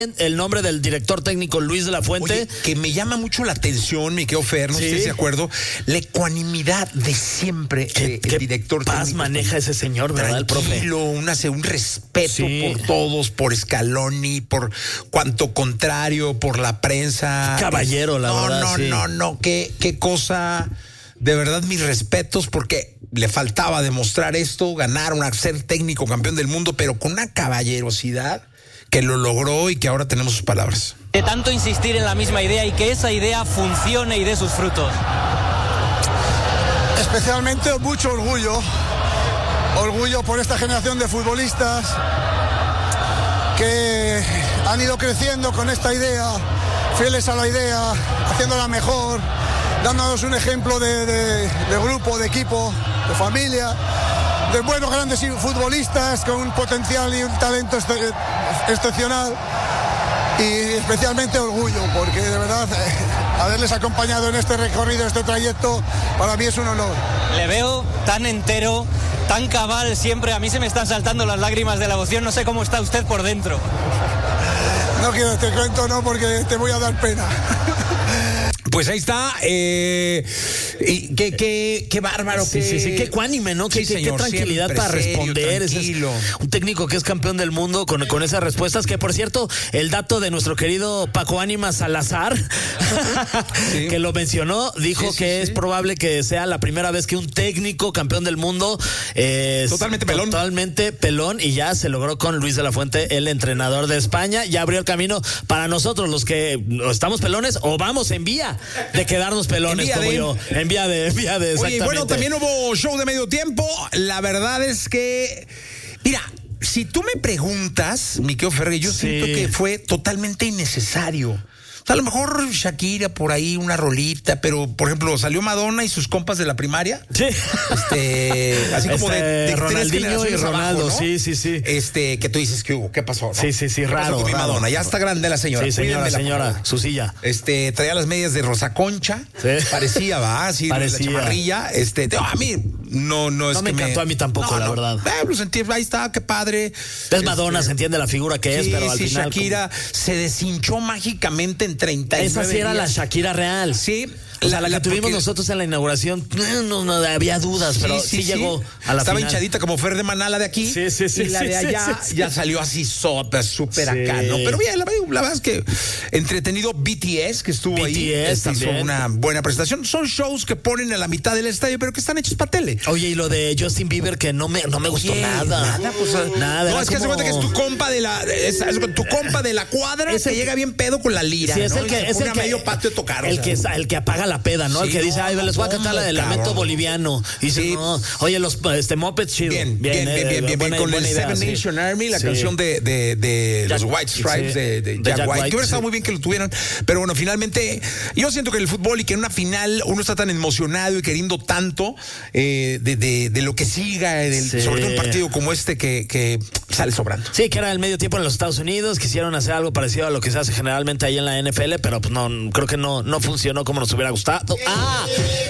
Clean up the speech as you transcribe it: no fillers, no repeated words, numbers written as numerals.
el nombre del director técnico Luis de la Fuente. Oye, que me llama mucho la atención, mi querido Fer, no sé si estás de acuerdo, la ecuanimidad de siempre el director paz técnico. Maneja ese señor, ¿verdad? El profe. Un respeto por todos, por Scaloni, por cuanto contrario, por la prensa. Caballero, la verdad. No, qué cosa. De verdad, mis respetos, porque le faltaba demostrar esto, ganar, ser técnico campeón del mundo, pero con una caballerosidad que lo logró y que ahora tenemos sus palabras. De tanto insistir en la misma idea y que esa idea funcione y dé sus frutos. Especialmente mucho orgullo por esta generación de futbolistas que han ido creciendo con esta idea, fieles a la idea, haciéndola mejor, dándonos un ejemplo de grupo, de equipo, de familia, de buenos grandes futbolistas con un potencial y un talento excepcional, y especialmente orgullo porque de verdad haberles acompañado en este recorrido, este trayecto, para mí es un honor. Le veo tan entero, tan cabal siempre, a mí se me están saltando las lágrimas de la emoción, no sé cómo está usted por dentro. No quiero te cuento, no, porque te voy a dar pena. Pues ahí está, y qué bárbaro. Sí, qué ecuánime, ¿no? Qué tranquilidad para responder. Un técnico que es campeón del mundo con esas respuestas, que por cierto, el dato de nuestro querido Paco Ánimas Salazar, que lo mencionó, dijo que es probable que sea la primera vez que un técnico campeón del mundo es totalmente pelón, y ya se logró con Luis de la Fuente, el entrenador de España. Ya abrió el camino para nosotros, los que estamos pelones o vamos en vía de quedarnos pelones, en vía de exactamente. Oye, bueno, también hubo show de medio tiempo. La verdad es que, mira, si tú me preguntas, mi querido Ferrer, yo siento que fue totalmente innecesario. O sea, a lo mejor Shakira por ahí, una rolita, pero por ejemplo, salió Madonna y sus compas de la primaria. Sí. Así como de Ronaldinho y Ronaldo, abajo, ¿no? Sí. Que tú dices, ¿qué hubo? ¿Qué pasó? ¿No? Sí, raro. Con mi Madonna, ya está grande la señora. Sí, señora, su silla. Traía las medias de Rosa Concha. Sí. Parecía, ¿va? Así, la chamarrilla. A mí no es que me encantó a mí tampoco, la verdad. Lo sentí, ahí está, qué padre. Es Madonna, se entiende la figura que es, pero al final Shakira se deshinchó mágicamente en 39 Esa sí era la Shakira real. Sí. O sea, la que tuvimos nosotros en la inauguración, no había dudas, pero sí llegó a la Estaba final. Hinchadita como Fer de Manala de aquí. Sí. Y la de allá ya salió así súper acá, ¿no? Pero bien, la verdad es que entretenido. BTS, que estuvo ahí, hizo una buena presentación. Son shows que ponen a la mitad del estadio, pero que están hechos para tele. Oye, y lo de Justin Bieber, que no me gustó nada. Nada. No, es que se cuenta que es tu compa de la cuadra, que llega bien pedo con la lira. Sí, es ¿no? el que es medio patio a tocar. El que apaga la peda, ¿no? El que dice, les voy a cantar la del lamento boliviano. Y dice, no, oye, los Muppets, chido. Bien. Con el Seven Nation Army, la canción de los White Stripes de Jack White. Que hubiera estado muy bien que lo tuvieran. Pero bueno, finalmente, yo siento que en el fútbol y que en una final uno está tan emocionado y queriendo tanto de lo que siga, sobre todo un partido como este que sale sobrando. Sí, que era el medio tiempo en los Estados Unidos. Quisieron hacer algo parecido a lo que se hace generalmente ahí en la NFL, pero pues no, creo que no funcionó como nos hubiera gustado.